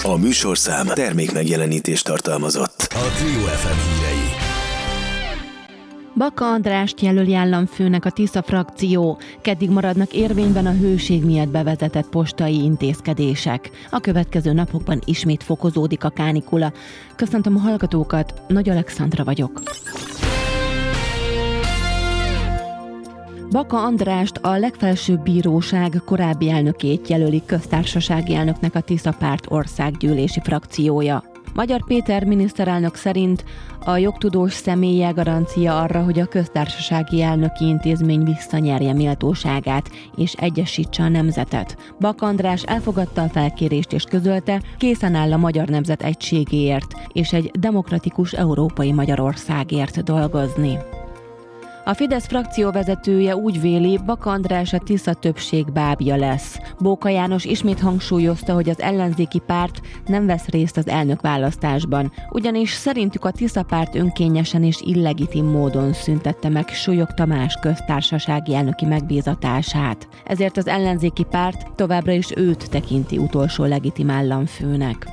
A műsorszám termék megjelenítést tartalmazott. A Trio FM hírei. Baka Andrást jelöli államfőnek a Tisza frakció. Keddig maradnak érvényben a hőség miatt bevezetett postai intézkedések. A következő napokban ismét fokozódik a kánikula. Köszöntöm a hallgatókat, Nagy Alexandra vagyok. Baka Andrást, a legfelsőbb bíróság korábbi elnökét jelöli köztársasági elnöknek a Tisza párt országgyűlési frakciója. Magyar Péter miniszterelnök szerint a jogtudós személye garancia arra, hogy a köztársasági elnöki intézmény visszanyerje méltóságát és egyesítse a nemzetet. Baka András elfogadta a felkérést és közölte, készen áll a magyar nemzet egységéért és egy demokratikus európai Magyarországért dolgozni. A Fidesz frakcióvezetője úgy véli, Baka András a Tisza többség bábja lesz. Bóka János ismét hangsúlyozta, hogy az ellenzéki párt nem vesz részt az elnökválasztásban, ugyanis szerintük a Tisza párt önkényesen és illegitim módon szüntette meg Súlyog Tamás köztársasági elnöki megbízatását. Ezért az ellenzéki párt továbbra is őt tekinti utolsó legitim államfőnek.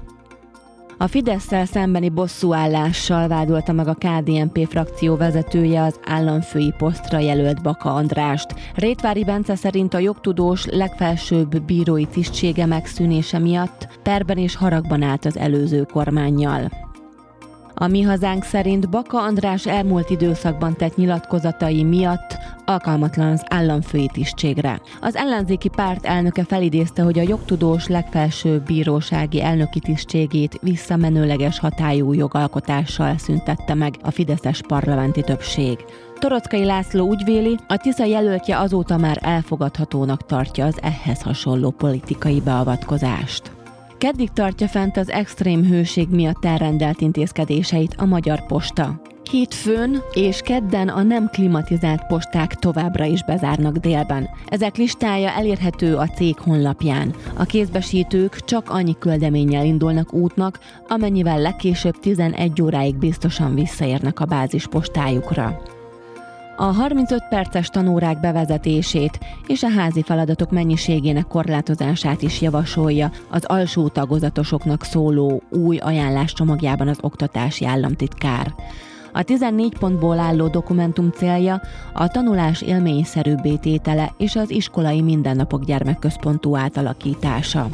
A Fidesszel szembeni bosszúállással vádolta meg a KDNP frakció vezetője az államfői posztra jelölt Baka Andrást. Rétvári Bence szerint a jogtudós legfelsőbb bírói tisztsége megszűnése miatt perben és haragban állt az előző kormánnyal. A Mi Hazánk szerint Baka András elmúlt időszakban tett nyilatkozatai miatt alkalmatlan az államfői tisztségre. Az ellenzéki párt elnöke felidézte, hogy a jogtudós legfelsőbb bírósági elnöki tisztségét visszamenőleges hatályú jogalkotással szüntette meg a fideszes parlamenti többség. Toroczkai László úgy véli, a Tisza jelöltje azóta már elfogadhatónak tartja az ehhez hasonló politikai beavatkozást. Keddig tartja fent az extrém hőség miatt elrendelt intézkedéseit a Magyar Posta. Hétfőn és kedden a nem klimatizált posták továbbra is bezárnak délben. Ezek listája elérhető a cég honlapján. A kézbesítők csak annyi küldeménnyel indulnak útnak, amennyivel legkésőbb 11 óráig biztosan visszaérnek a bázispostájukra. A 35 perces tanórák bevezetését és a házi feladatok mennyiségének korlátozását is javasolja az alsó tagozatosoknak szóló új ajánláscsomagjában az oktatási államtitkár. A 14 pontból álló dokumentum célja a tanulás élményszerűbbé tétele és az iskolai mindennapok gyermekközpontú átalakítása.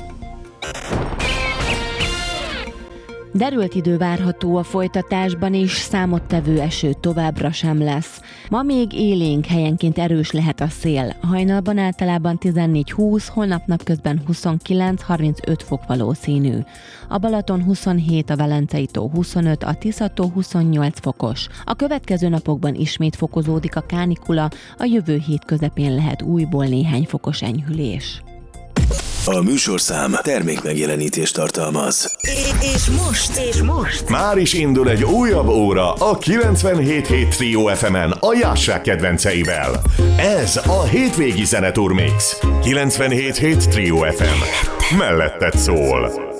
Derült idő várható a folytatásban, és számottevő eső továbbra sem lesz. Ma még élénk, helyenként erős lehet a szél. Hajnalban általában 14-20, holnap napközben 29-35 fok valószínű. A Balaton 27, a Velencei tó 25, a Tisza-tó 28 fokos. A következő napokban ismét fokozódik a kánikula, a jövő hét közepén lehet újból néhány fokos enyhülés. A műsorszám termék megjelenítést tartalmaz. És most már is indul egy újabb óra a 97.7 Trio FM-en a Jássák kedvenceivel. Ez a hétvégi zeneturmix. 97.7 Trio FM. Melletted szól.